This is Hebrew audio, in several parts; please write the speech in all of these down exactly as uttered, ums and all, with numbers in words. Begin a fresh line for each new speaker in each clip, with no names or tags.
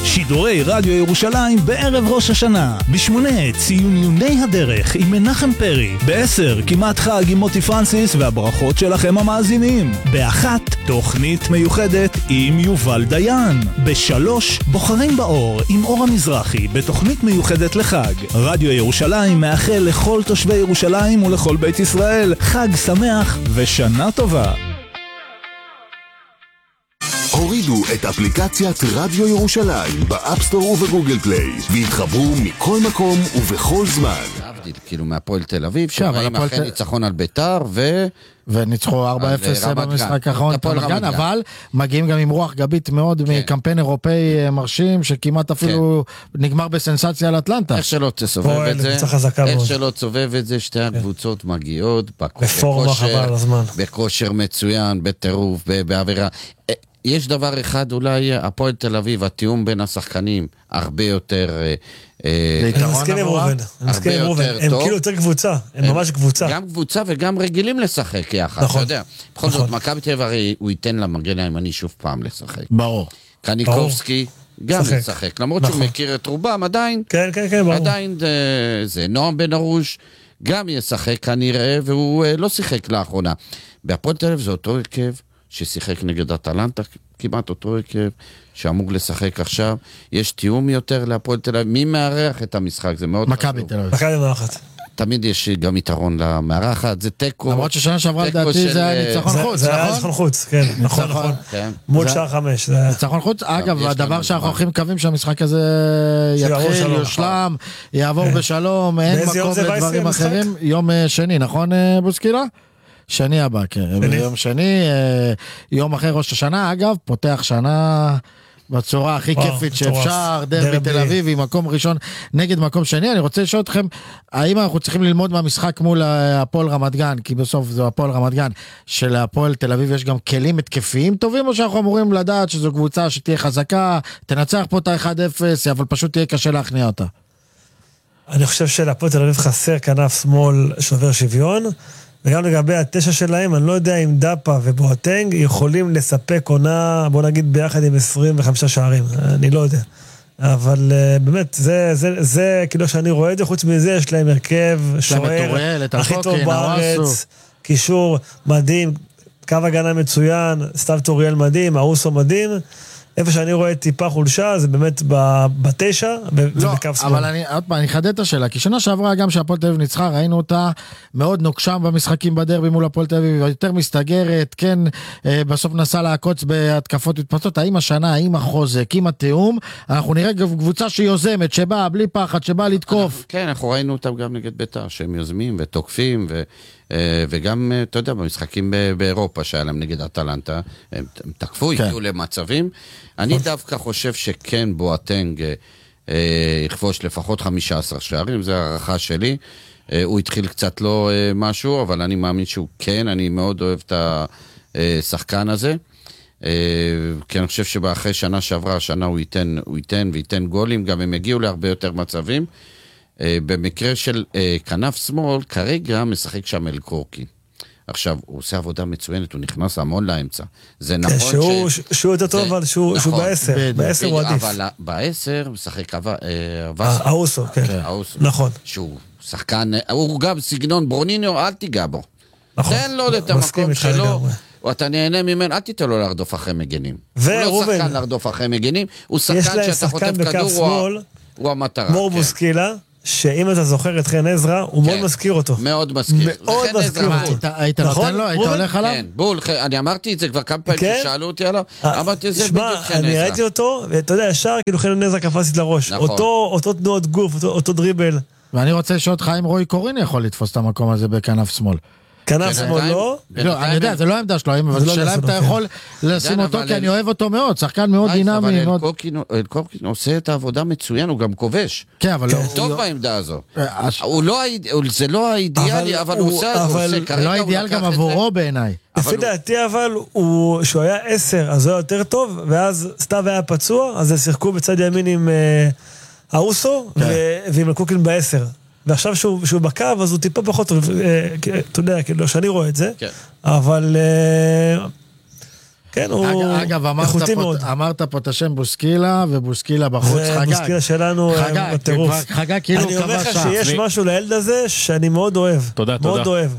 שידורי רדיו ירושלים בערב ראש השנה. בשמונה ציון יוני הדרך עם מנחם פרי. בעשר כמעט חג עם מוטי פרנסיס והברכות שלכם המאזינים. באחת תוכנית מיוחדת עם יובל דיין. בשלוש בוחרים באור עם אור המזרחי בתוכנית מיוחדת לחג. רדיו ירושלים מאחל לכל תושבי ירושלים ולכל בית ישראל חג שמח ושנה טובה.
הורידו את אפליקציית רדיו ירושלים באפסטור ובגוגל פליי והתחברו מכל מקום ובכל זמן.
להבדיל, כאילו מהפועל תל אביב, שבאים אחרי ניצחון על ביתר ו...
וניצחו ארבע אפס במשחק האחרון את רמת גן, אבל מגיעים גם עם רוח גבית מאוד מקמפיין אירופאי מרשים, שכמעט אפילו נגמר בסנסציה על אטלנטה.
איך שלא תסובב את זה, איך שלא תסובב את זה, שתי הקבוצות מגיעות בכושר מצוין, בטירוף, בעבירה. יש דבר אחד, אולי הפועל תל אביב, התיאום בין השחקנים הרבה יותר
הרבה יותר טוב. הם כאילו יותר קבוצה, הם ממש קבוצה.
גם קבוצה וגם רגילים לשחק יחד, אתה יודע. בכל זאת, מכבי תל אביב הוא ייתן למגן הימני שוב פעם לשחק.
ברור.
קניקובסקי גם לשחק, למרות שהוא מכיר את רובם, עדיין, עדיין זה נועם בן ארוש, גם ישחק כנראה, והוא לא שיחק לאחרונה. בהפועל תל אביב זה אותו הרכב, ששיחק נגד אטלנטה, כמעט אותו הרכב, שאמור לשחק עכשיו. יש תיאום יותר להפועל תל אביב. מי מארח את המשחק? זה מאוד חשוב.
מכבי תל אביב.
מכבי מארחת.
תמיד יש גם יתרון למארחת, זה טקו.
למרות ששנה שעברה לדעתי זה היה ניצחון חוץ,
זה היה ניצחון חוץ, כן, נכון, נכון. מול שער חמש.
ניצחון חוץ, אגב, הדבר שאנחנו הולכים מקווים שהמשחק הזה יתחיל, יושלם, יעבור בשלום, אין מקום לדברים אחרים. יום שני, נכון בוסקילה? שני הבא, כן. ביום שני, יום אחרי ראש השנה, אגב, פותח שנה בצורה הכי כיפית שאפשר, דרבי תל אביב, עם מקום ראשון נגד מקום שני. אני רוצה לשאול אתכם, האם אנחנו צריכים ללמוד מהמשחק מול הפועל רמת גן, כי בסוף זה הפועל רמת גן, שלפועל תל אביב יש גם כלים התקפיים טובים, או שאנחנו אמורים לדעת שזו קבוצה שתהיה חזקה, תנצח פה את ה-אחד אפס, אבל פשוט תהיה קשה להכניע אותה?
אני חושב שלפועל תל אביב חסר כנף שמאל שובר שוויון, וגם לגבי התשע שלהם, אני לא יודע אם דאפה ובואטנג יכולים לספק עונה, בוא נגיד ביחד עם עשרים וחמישה שערים, אני לא יודע. אבל באמת, זה, זה, זה כאילו שאני רואה את זה, חוץ מזה יש להם הרכב, שוער, הכי טוב בארץ, קישור מדהים, קו הגנה מצוין, סתיו טוריאל מדהים, ארוסו מדהים, איפה שאני רואה טיפה חולשה, זה באמת בתשע, זה בקו שמאל.
אבל אני, עוד פעם, אני חדד את השאלה, כי שנה שעברה גם שהפועל תל אביב ניצחה, ראינו אותה מאוד נוקשם במשחקים בדרבי מול הפועל תל אביב, יותר מסתגרת, כן, בסוף נסה לעקוץ בהתקפות מתפרצות, האם השנה, האם החוזק, עם התיאום, אנחנו נראה קבוצה שהיא יוזמת, שבאה בלי פחד, שבאה לתקוף.
כן, אנחנו ראינו אותם גם נגד בית"ר, שהם יוזמים ותוקפים ו... וגם, אתה יודע, במשחקים באירופה שהיה להם נגד אטלנטה, הם תקפו, הגיעו למצבים. אני דווקא חושב שכן בואטנג יכבוש לפחות חמישה עשר שערים, זו הערכה שלי. הוא התחיל קצת לא משהו, אבל אני מאמין שהוא כן, אני מאוד אוהב את השחקן הזה. כי אני חושב שבאחרי שנה שעברה, השנה הוא ייתן, הוא ייתן וייתן גולים, גם הם הגיעו להרבה יותר מצבים. במקרה של כנף שמאל, כרגע משחק שם אל קורקין. עכשיו, הוא עושה עבודה מצוינת, הוא נכנס המון לאמצע. זה נכון
ש... שהוא יותר טוב, אבל שהוא בעשר. בעשר הוא עדיף.
אבל בעשר משחק
ארוסו, כן. נכון.
שהוא שחקן, הוא גם סגנון ברוניניו, אל תיגע בו. תן לו את המקום שלו. אתה נהנה ממנו, אל תיתן לו להרדוף אחרי מגנים. הוא לא שחקן להרדוף אחרי מגנים, הוא שחקן שאתה חוטף כדור, הוא המטרה.
מור בוסקילה, שאם אתה זוכר את חן עזרא, הוא מאוד מזכיר אותו.
מאוד מזכיר.
מאוד מזכיר אותו.
היית נותן לו? היית הולך עליו?
כן, בול. אני אמרתי את זה כבר כמה פעמים ששאלו אותי עליו. אמרתי, זה בדיוק חן עזרא.
אני ראיתי אותו, ואתה יודע, ישר כאילו חן עזרא קפצתי לראש. אותו תנועות גוף, אותו דריבל.
ואני רוצה לשאול אותך אם רוי קורין יכול לתפוס את המקום הזה בכנף שמאל.
כנף שמאל לא?
לא, אני יודע, זה לא העמדה שלו, אבל שאלה אם אתה יכול לשים אותו, כי אני אוהב אותו מאוד, שחקן מאוד דינמי.
אבל קורקין עושה את העבודה מצוין, הוא גם כובש.
כן, אבל
הוא טוב בעמדה הזו. זה לא האידיאלי, אבל הוא עושה,
לא האידיאל גם עבורו בעיניי.
לפי דעתי אבל, שהוא היה עשר, אז הוא היה יותר טוב, ואז סתיו היה פצוע, אז הם שיחקו בצד ימין עם ארוסו, ועם קורקין בעשר. ועכשיו שהוא, שהוא בקו, אז הוא טיפה פחות טוב, אתה יודע, כאילו, שאני רואה את זה, אבל כן, הוא
אגב,
איכותי מאוד.
אמרת פה את השם בוסקילה, ובוסקילה בחוץ חגג.
בוסקילה שלנו בטירוף.
חגג כאילו
אני אומר לך שיש משהו לילד הזה שאני מאוד אוהב.
תודה, תודה.
מאוד אוהב.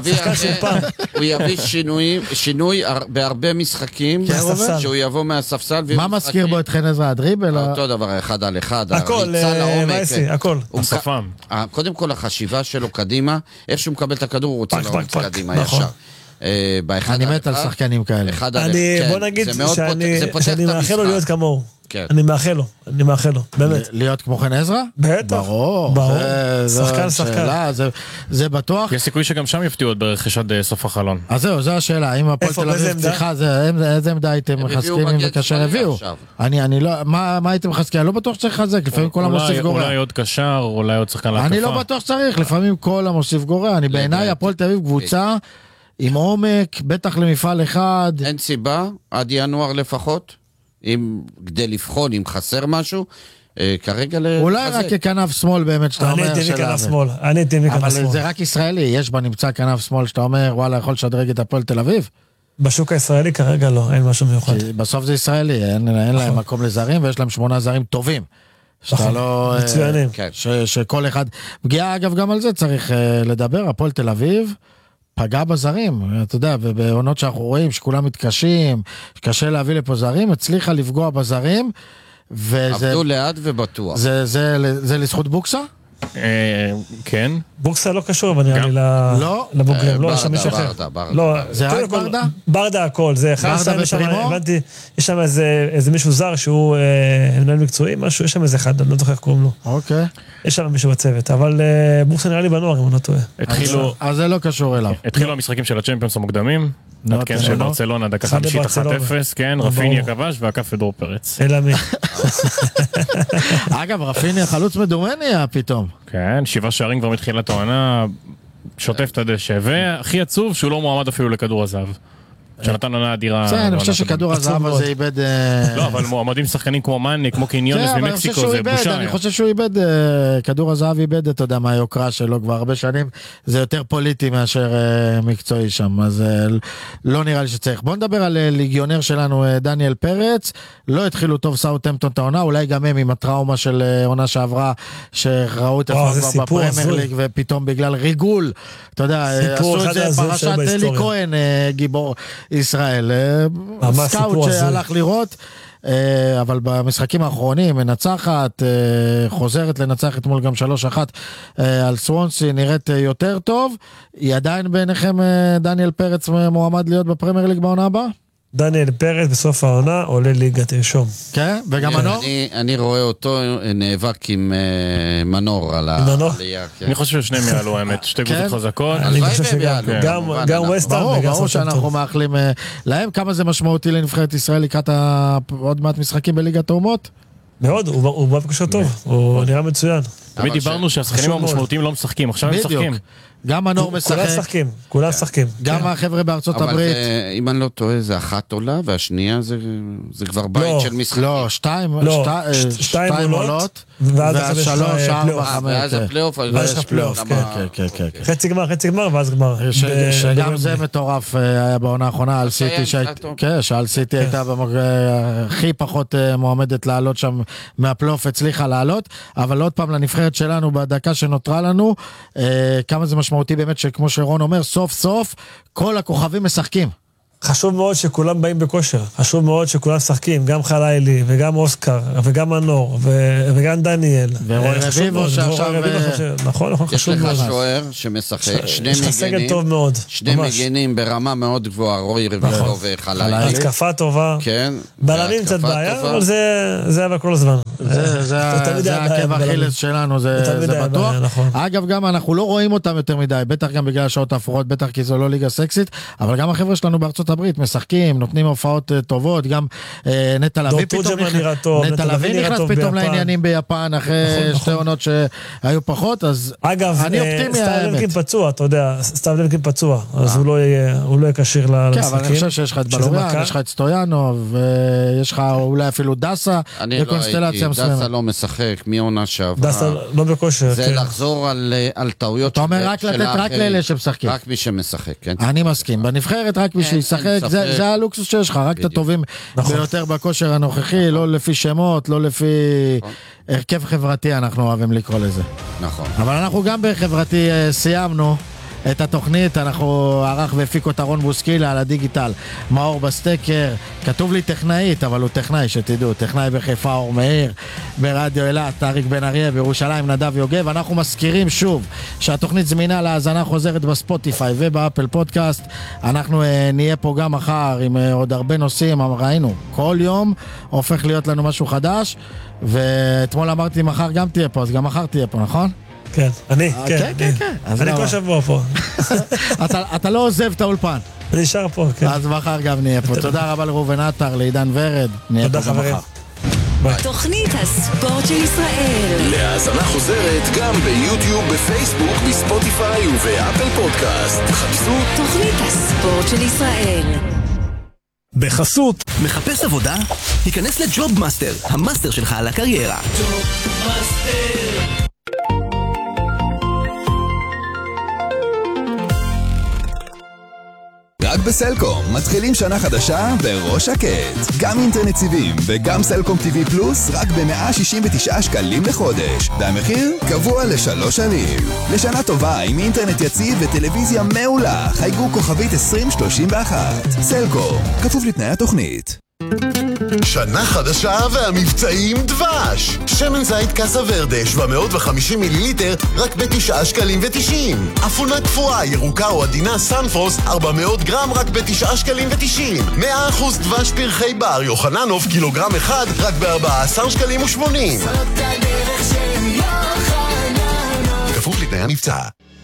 הוא יביא שינוי בהרבה משחקים, שהוא יבוא מהספסל.
מה מזכיר בו את חן עזרא, הדריבל?
אותו דבר, אחד על אחד,
הכל, מייסי, הכל.
הוא שפם.
קודם כל החשיבה שלו קדימה, איך שהוא מקבל את הכדור, הוא רוצה לרוץ קדימה ישר.
אני מת על שחקנים כאלה.
בוא נגיד שאני מאחל לו להיות כמוהו. אני מאחל לו, אני מאחל לו, באמת.
להיות כמו חן עזרא?
בטח.
ברור.
שחקן, שחקן.
זה בטוח.
יש סיכוי שגם שם יפתיעו עוד ברכש עד סוף החלון.
אז זהו, זו השאלה. אם הפועל תל אביב צריכה, איזה עמדה הייתם מחזקים אם בקשר הביאו? אני לא, מה הייתם מחזקים? אני לא בטוח שצריך לחזק, לפעמים כל המוסיף גורע.
אולי עוד קשר, אולי עוד שחקן להתקפה.
אני לא בטוח שצריך, לפעמים כל המוסיף גורע. אני בעיניי הפועל תל אביב קבוצה עם עומק, בטח למפעל אחד.
אין סיבה, עד ינואר לפחות, אם כדי לבחון, אם חסר משהו, כרגע לחזק.
אולי רק ככנף שמאל באמת, שאתה אומר.
אני הייתי מכנף שמאל, אני הייתי מכנף שמאל.
אבל זה רק ישראלי, יש בנמצא כנף שמאל, שאתה אומר, וואלה, יכול לשדרג את הפועל תל אביב?
בשוק הישראלי כרגע לא, אין משהו מיוחד.
בסוף זה ישראלי, אין להם מקום לזרים, ויש להם שמונה זרים טובים. שאתה לא...
מצוינים.
שכל אחד... פגיעה, אגב, גם על זה צריך לדבר, הפועל תל אביב, פגע בזרים, אתה יודע, ובעונות שאנחנו רואים שכולם מתקשים, שקשה להביא לפה זרים, הצליחה לפגוע בזרים, וזה...
עבדו לאט ובטוח.
זה, זה, זה לזכות בוקסה?
כן.
בוקסה לא קשור, אבל נראה לי לבוגרים, לא, יש שם מישהו אחר.
זה רק ברדה?
ברדה הכל, זה
ברדה ופרימו?
הבנתי, יש שם איזה מישהו זר שהוא מנהל מקצועי, משהו, יש שם איזה אחד, אני לא זוכר איך קוראים לו.
אוקיי.
יש שם מישהו בצוות, אבל בוקסה נראה לי בנוער, אם אני לא טועה.
התחילו...
אז זה לא קשור אליו.
התחילו המשחקים של הצ'מפיונס המוקדמים, נתקן של ברצלונה, דקה חמישית אחת אפס, כן, רפיניה כבש והקף דור פרץ.
אלא מי.
אגב, רפיניה חלוץ מדומה נהיה פתאום.
כן, שבעה שערים כבר מתחילת העונה, שוטף את הדשא, והכי עצוב שהוא לא מועמד אפילו לכדור הזהב. שנתן עונה אדירה.
בסדר, אני חושב שכדור הזהב הזה איבד...
לא, אבל מועמדים שחקנים כמו מאני, כמו קיניונס ממקסיקו, זה בושה.
אני חושב שהוא איבד, כדור הזהב איבד, אתה יודע, מהיוקרה שלו כבר הרבה שנים, זה יותר פוליטי מאשר מקצועי שם, אז לא נראה לי שצריך. בוא נדבר על ליגיונר שלנו, דניאל פרץ, לא התחילו טוב סאות'המפטון את העונה, אולי גם הם עם הטראומה של עונה שעברה, שראו את עצמם כבר בפרמייר ליג, ופתאום בגלל ריגול, אתה יודע, עשו את זה פרשת אלי כהן, גיבור ישראל, סקאוט שהלך לראות, אבל במשחקים האחרונים מנצחת, חוזרת לנצח אתמול גם שלוש אחת על סוונסי, נראית יותר טוב. היא עדיין בעיניכם דניאל פרץ מועמד להיות בפרמייר ליג בעונה הבאה?
דניאל פרץ בסוף העונה עולה ליגת ראשון.
כן, וגם מנור?
אני רואה אותו נאבק עם מנור על העלייה.
אני חושב ששניהם יעלו האמת, שתי קבוצות חזקות.
אני חושב שגם ווסטהאם וגם
ברור שאנחנו מאחלים להם. כמה זה משמעותי לנבחרת ישראל לקראת עוד מעט משחקים בליגת האומות?
מאוד, הוא בא בקשר טוב, הוא נראה מצוין.
תמיד דיברנו שהשחקנים המשמעותיים לא משחקים, עכשיו הם משחקים.
גם מנור משחק.
כולם משחקים, כולם משחקים.
גם החבר'ה בארצות הברית.
אבל אם אני לא טועה, זה אחת עולה, והשנייה זה כבר בית של משחקים.
לא, שתיים עולות, והשלוש, ארבע, חמש.
ואז הפלייאוף.
ואז הפלייאוף,
כן, כן.
חצי גמר, חצי גמר, ואז גמר.
שגם זה מטורף היה בעונה האחרונה על סיטי, שעל סיטי הייתה הכי פחות מועמדת לעלות שם מהפלייאוף, הצליחה לעלות, אבל עוד פעם לנבחרת שלנו, בדקה שנותרה לנו, כמה זה משמעותי באמת שכמו שרון אומר, סוף סוף כל הכוכבים משחקים.
חשוב מאוד שכולם באים בכושר, חשוב מאוד שכולם משחקים, גם חלילי וגם אוסקר וגם מנור וגם דניאל.
ורוי רביבו שעכשיו...
נכון, נכון, חשוב מאוד.
יש לך שוער שמשחק, שני מגנים.
יש לך סגל טוב מאוד.
שני מגנים ברמה מאוד גבוהה, רוי רביבו וחלילי.
התקפה טובה.
כן.
בלמים קצת בעיה, אבל זה היה כל הזמן.
זה העקב אכילס שלנו, זה בטוח. אגב, גם אנחנו לא רואים אותם יותר מדי, בטח גם בגלל השעות האפורות, בטח כי זו לא ליגה סקסית, אבל גם החבר'ה שלנו בארצות הברית משחקים, נותנים הופעות טובות, גם נטע לביא פתאום נטע לביא נכנס פתאום לעניינים ביפן אחרי שתי עונות שהיו פחות, אז אני אופטימי.
סתיו למקין פצוע, אתה יודע, סתיו למקין פצוע, אז הוא לא יהיה קשיר למשחקים.
כן, אבל אני חושב שיש לך את בלוריאן, יש לך את סטויאנוב, ויש לך אולי אפילו דסה, בקונסטלציה מסוימת.
דסה לא משחק, מי עונה שעברה.
דסה לא בכושר.
זה לחזור על טעויות
אתה אומר רק לתת רק לאלה שמשחקים.
רק מי שמשחק, כן.
אני מסכים, בנבחרת רק מי שישחק, זה הלוקסוס שיש לך, רק את הטובים ביותר בכושר הנוכחי, לא לפי שמות, לא לפי הרכב חברתי, אנחנו אוהבים לקרוא לזה.
נכון.
אבל אנחנו גם בחברתי סיימנו את התוכנית, אנחנו ערך והפיק אותה רון בוסקילה על הדיגיטל, מאור בסטקר, כתוב לי טכנאית, אבל הוא טכנאי, שתדעו, טכנאי בחיפה אור מאיר, ברדיו אילת, תאריק בן אריה, בירושלים נדב יוגב. אנחנו מזכירים שוב שהתוכנית זמינה להאזנה חוזרת בספוטיפיי ובאפל פודקאסט. אנחנו אה, נהיה פה גם מחר עם אה, עוד הרבה נושאים, ראינו, כל יום הופך להיות לנו משהו חדש, ואתמול אמרתי מחר גם תהיה פה, אז גם מחר תהיה פה, נכון?
כן, אני,
כן,
כן.
כן, כן.
אני כל שבוע פה.
אתה לא עוזב את האולפן.
אני נשאר פה, כן.
אז מחר גם נהיה פה. תודה רבה לראובן עטר, לעידן ורד. נהיה פה גם מחר.
תוכנית הספורט של ישראל.
להאזנה חוזרת גם ביוטיוב, בפייסבוק, בספוטיפיי ובאפל פודקאסט. חפשו
תוכנית הספורט של ישראל.
בחסות
מחפש עבודה? היכנס לג'וב מאסטר, המאסטר שלך על הקריירה. ג'וב מאסטר.
רק בסלקום מתחילים שנה חדשה בראש שקט. גם אינטרנט סיבים וגם סלקום טיווי פלוס רק ב-מאה שישים ותשעה שקלים לחודש. והמחיר קבוע לשלוש שנים. לשנה טובה עם אינטרנט יציב וטלוויזיה מעולה. חייגו כוכבית עשרים שלושים ואחת. סלקום, כפוף לתנאי התוכנית.
שנה חדשה והמבצעים דבש. שמן זית קסה ורדה שבע מאות וחמישים מיליליטר רק בתשעה שקלים ותשעים. אפונה קפואה ירוקה או עדינה סנפרוס ארבע מאות גרם רק בתשעה שקלים ותשעים. מאה אחוז דבש פרחי בר יוחננוף קילוגרם אחד רק בארבעה עשר שקלים ושמונים. זאת הדרך של יוחננוף. כפוף לתנאי המבצע.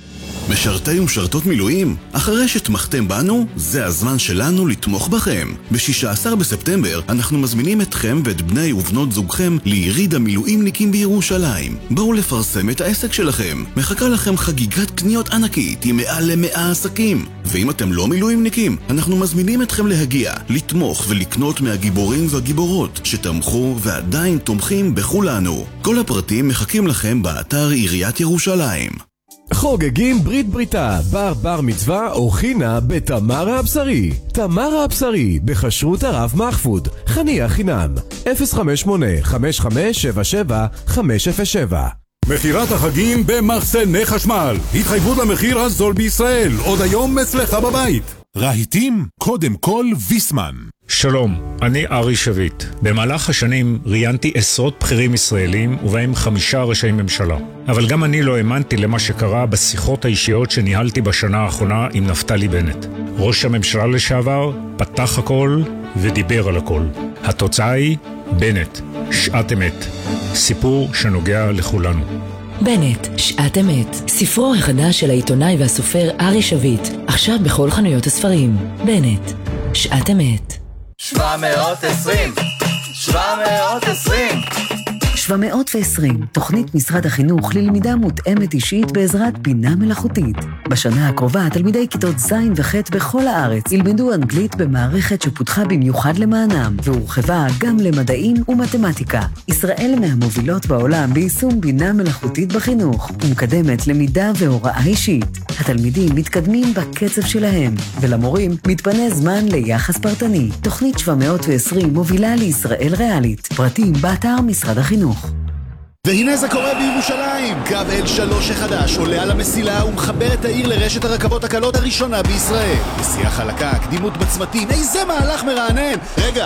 משרתי ומשרתות מילואים, אחרי שתמכתם בנו, זה הזמן שלנו לתמוך בכם. ב-שישה עשר בספטמבר אנחנו מזמינים אתכם ואת בני ובנות זוגכם ליריד המילואימניקים בירושלים. בואו לפרסם את העסק שלכם. מחכה לכם חגיגת קניות ענקית עם מעל למאה עסקים. ואם אתם לא מילואימניקים, אנחנו מזמינים אתכם להגיע, לתמוך ולקנות מהגיבורים והגיבורות שתמכו ועדיין תומכים בכולנו. כל הפרטים מחכים לכם באתר עיריית ירושלים.
חוגגים ברית בריתה, בר בר מצווה או חינה בתמרה הבשרי. תמרה הבשרי, בכשרות הרב מחפוד, חניה חינם, אפס חמש שמונה חמש חמש שבע שבע חמש אפס שבע.
מחירת החגים במחסני חשמל. התחייבות למחיר הזול בישראל, עוד היום אצלך בבית.
רהיטים, קודם כל ויסמן.
שלום, אני ארי שביט. במהלך השנים ראיינתי עשרות בכירים ישראלים ובהם חמישה ראשי ממשלה. אבל גם אני לא האמנתי למה שקרה בשיחות האישיות שניהלתי בשנה האחרונה עם נפתלי בנט. ראש הממשלה לשעבר פתח הכל ודיבר על הכל. התוצאה היא בנט, שעת אמת. סיפור שנוגע לכולנו.
בנט, שעת אמת. ספרו החדש של העיתונאי והסופר ארי שביט, עכשיו בכל חנויות הספרים. בנט, שעת אמת.
שבע מאות ועשרים שבע מאות ועשרים
שבע מאות ועשרים, תוכנית משרד החינוך ללמידה מותאמת אישית בעזרת בינה מלאכותית. בשנה הקרובה תלמידי כיתות ז' וח' בכל הארץ ילמדו אנגלית במערכת שפותחה במיוחד למענם, והורחבה גם למדעים ומתמטיקה. ישראל מהמובילות בעולם ביישום בינה מלאכותית בחינוך, ומקדמת למידה והוראה אישית. התלמידים מתקדמים בקצב שלהם, ולמורים מתפנה זמן ליחס פרטני. תוכנית שבע מאות ועשרים מובילה לישראל ריאלית. פרטים באתר משרד החינוך.
והנה זה קורה בירושלים. קו אל שלוש החדש עולה על המסילה ומחבר את העיר לרשת הרכבות הקלות הראשונה בישראל. נסיעה חלקה, קדימות בצמתים, איזה מהלך מרענן. רגע,